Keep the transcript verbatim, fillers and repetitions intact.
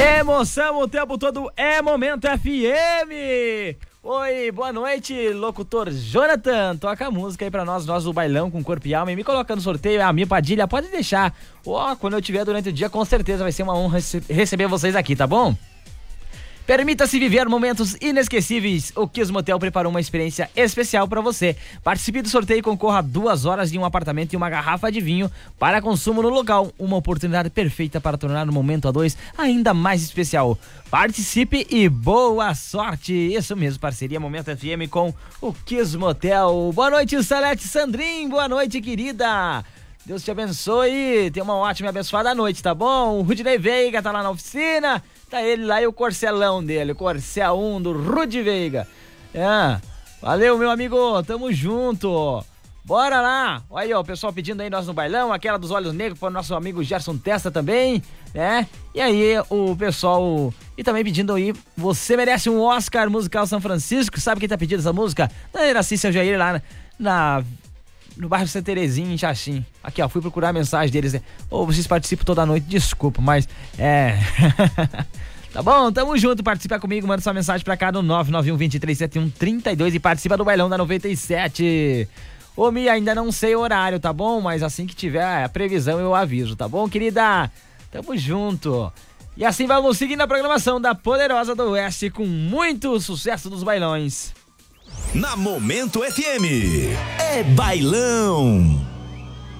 Emoção o tempo todo é Momento F M. Oi, boa noite, locutor Jonathan. Toca a música aí pra nós, nós do bailão com corpo e alma. E me coloca no sorteio, a minha Padilha, pode deixar. Ó, oh, quando eu tiver durante o dia, com certeza vai ser uma honra receber vocês aqui, tá bom? Permita-se viver momentos inesquecíveis. O Kiss Motel preparou uma experiência especial para você. Participe do sorteio e concorra a duas horas de um apartamento e uma garrafa de vinho para consumo no local. Uma oportunidade perfeita para tornar o momento a dois ainda mais especial. Participe e boa sorte. Isso mesmo, parceria Momento F M com o Kiss Motel. Boa noite, Salete Sandrin. Boa noite, querida. Deus te abençoe. Tenha uma ótima e abençoada noite, tá bom? O Rudinei Veiga tá lá na oficina. Tá ele lá e o Corcelão dele, o Corcel um do Rudy Veiga. É, valeu, meu amigo, tamo junto. Bora lá. Olha aí, ó, o pessoal pedindo aí nós no bailão, aquela dos olhos negros para o nosso amigo Gerson Testa também, né? E aí, o pessoal, e também pedindo aí, você merece um Oscar musical São Francisco. Sabe quem tá pedindo essa música? Da Iraci Seu Jair lá na... na no bairro Santa Terezinha, em Xaxim. Aqui, ó, fui procurar a mensagem deles, né? Ou vocês participam toda noite, desculpa, mas é... Tá bom? Tamo junto, participa comigo, manda sua mensagem pra cá no nove nove um, dois três sete um, três dois e participa do bailão da noventa e sete. Ô, Mi, ainda não sei o horário, tá bom? Mas assim que tiver a previsão eu aviso, tá bom, querida? Tamo junto. E assim vamos seguir na programação da Poderosa do Oeste com muito sucesso dos bailões. Na Momento F M, é bailão.